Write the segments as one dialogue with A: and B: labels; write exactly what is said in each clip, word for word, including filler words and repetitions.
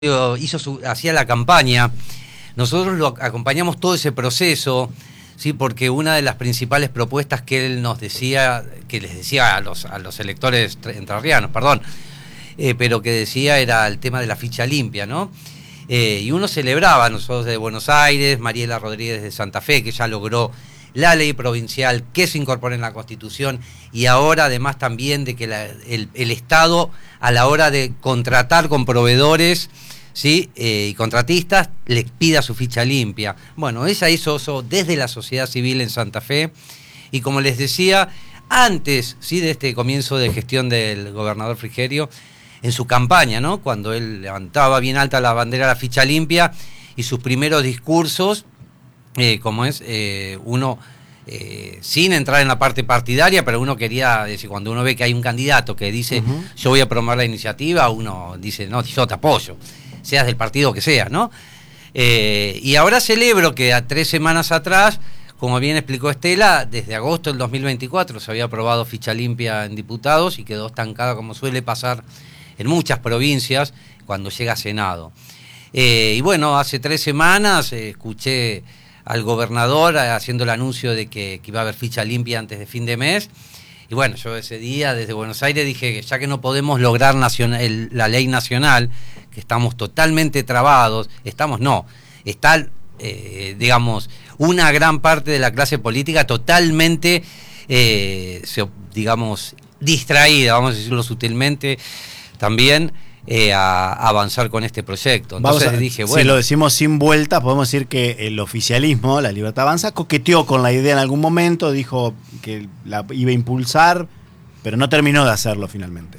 A: hizo su, hacía la campaña, nosotros lo acompañamos todo ese proceso, sí, porque una de las principales propuestas que él nos decía, que les decía a los, a los electores entrerrianos, perdón, eh, pero que decía era el tema de la ficha limpia, ¿no? Eh, y uno celebraba, nosotros de Buenos Aires, Mariela Rodríguez de Santa Fe, que ya logró la ley provincial, que se incorpora en la Constitución, y ahora además también de que la, el, el Estado, a la hora de contratar con proveedores, ¿sí? Eh, y contratistas, les pida su ficha limpia. Bueno, ella hizo eso desde la sociedad civil en Santa Fe, y como les decía, antes, ¿sí?, de este comienzo de gestión del gobernador Frigerio, en su campaña, ¿no?, cuando él levantaba bien alta la bandera de la ficha limpia, y sus primeros discursos, eh, como es, eh, uno, eh, sin entrar en la parte partidaria, pero uno quería decir, cuando uno ve que hay un candidato que dice, uh-huh, yo voy a promover la iniciativa, uno dice, no, yo te apoyo, seas del partido que seas, ¿no? Eh, y ahora celebro que a tres semanas atrás, como bien explicó Estela, desde agosto del dos mil veinticuatro se había aprobado ficha limpia en diputados y quedó estancada, como suele pasar en muchas provincias, cuando llega a Senado. Eh, y bueno, hace tres semanas eh, escuché al gobernador haciendo el anuncio de que, que iba a haber ficha limpia antes de fin de mes. Y bueno, yo ese día desde Buenos Aires dije que ya que no podemos lograr nacional, el, la ley nacional, que estamos totalmente trabados, estamos no, está, eh, digamos, una gran parte de la clase política totalmente, eh, se, digamos, distraída, vamos a decirlo sutilmente, también eh, a, a avanzar con este proyecto. Entonces
B: Vamos a,
A: dije, bueno,
B: si lo decimos sin vueltas, podemos decir que el oficialismo, la Libertad Avanza, coqueteó con la idea en algún momento, dijo que la iba a impulsar, pero no terminó de hacerlo finalmente.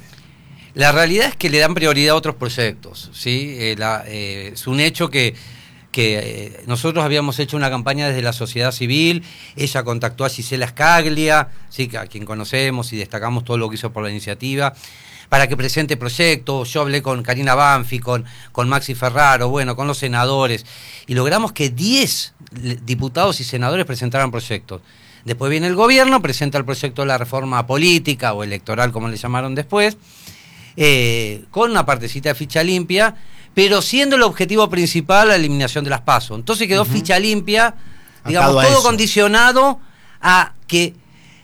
A: La realidad es que le dan prioridad a otros proyectos, ¿sí? Eh, la, eh, es un hecho que, que eh, nosotros habíamos hecho una campaña desde la sociedad civil, ella contactó a Gisela Scaglia, ¿sí?, a quien conocemos y destacamos todo lo que hizo por la iniciativa, para que presente proyectos. Yo hablé con Karina Banfi, con, con Maxi Ferraro, bueno, con los senadores, y logramos que diez diputados y senadores presentaran proyectos. Después viene el gobierno, presenta el proyecto de la reforma política o electoral, como le llamaron después, eh, con una partecita de ficha limpia, pero siendo el objetivo principal la eliminación de las PASO. Entonces quedó uh-huh. ficha limpia, digamos, todo eso condicionado a que,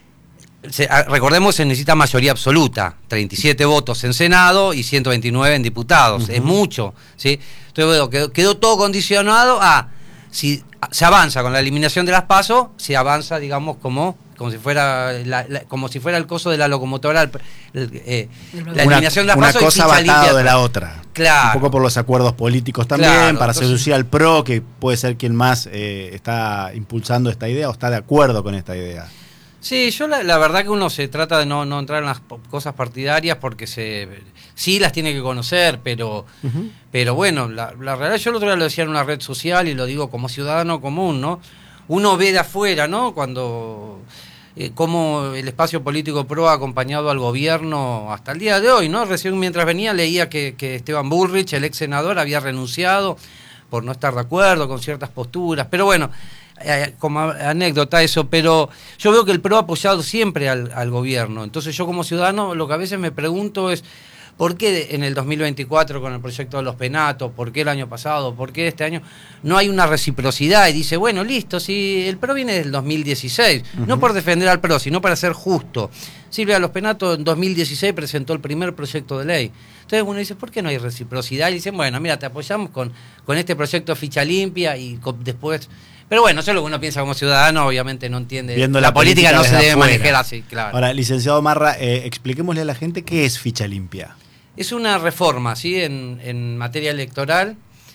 A: se, a, recordemos, se necesita mayoría absoluta, treinta y siete votos en Senado y ciento veintinueve en diputados, uh-huh. es mucho, ¿sí? Entonces, bueno, quedó, quedó todo condicionado a, si se avanza con la eliminación de las PASO, se avanza, digamos, como... como si fuera la, la, como si fuera el coso de la locomotora, el, el, eh, la eliminación
B: una,
A: de las PASO.
B: Una cosa batado de la otra.
A: Claro.
B: Un poco por los acuerdos políticos también,
A: claro,
B: para
A: entonces,
B: seducir al P R O, que puede ser quien más eh, está impulsando esta idea o está de acuerdo con esta idea.
A: Sí, yo la, la verdad que uno se trata de no, no entrar en las cosas partidarias porque se sí las tiene que conocer, pero uh-huh. pero bueno, la, la realidad, yo el otro día lo decía en una red social y lo digo como ciudadano común, ¿no? Uno ve de afuera, ¿no?, cuando... Eh, cómo el espacio político P R O ha acompañado al gobierno hasta el día de hoy, ¿no? Recién mientras venía leía que, que Esteban Bullrich, el ex senador, había renunciado por no estar de acuerdo con ciertas posturas, pero bueno, eh, como anécdota eso, pero yo veo que el P R O ha apoyado siempre al, al gobierno. Entonces yo como ciudadano lo que a veces me pregunto es, ¿por qué en el dos mil veinticuatro con el proyecto de los penatos? ¿Por qué el año pasado? ¿Por qué este año? No hay una reciprocidad y dice, bueno, listo, si el P R O viene del dos mil dieciséis, uh-huh. no por defender al P R O, sino para ser justo. Silvia Los Penatos en dos mil dieciséis presentó el primer proyecto de ley. Entonces uno dice, ¿por qué no hay reciprocidad? Y dicen, bueno, mira, te apoyamos con, con este proyecto ficha limpia y con, después... Pero bueno, eso es lo que uno piensa como ciudadano, obviamente no entiende.
B: Viendo
A: la,
B: la
A: política, política no se debe
B: afuera.
A: manejar así, claro.
B: Ahora, licenciado Marra, eh, expliquémosle a la gente qué es ficha limpia.
A: Es una reforma, ¿sí?, en, en materia electoral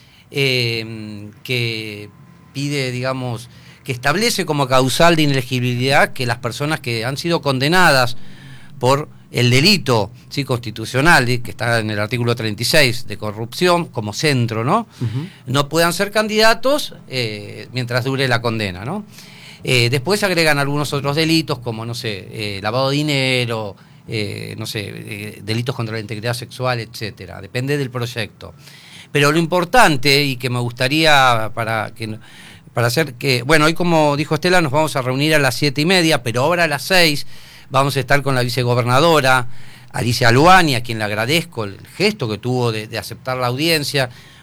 A: eh, que pide, digamos, que establece como causal de inelegibilidad que las personas que han sido condenadas por el delito, ¿sí?, constitucional, ¿sí?, que está en el artículo treinta y seis de corrupción como centro, ¿no? Uh-huh. No puedan ser candidatos eh, mientras dure la condena, ¿no? Eh, después se agregan algunos otros delitos como, no sé, eh, lavado de dinero, Eh, no sé, eh, delitos contra la integridad sexual, etcétera. Depende del proyecto. Pero lo importante, y que me gustaría para que para hacer que, bueno, hoy como dijo Estela, nos vamos a reunir a las siete y media, pero ahora a las seis vamos a estar con la vicegobernadora Alicia Luani, a quien le agradezco el gesto que tuvo de, de aceptar la audiencia,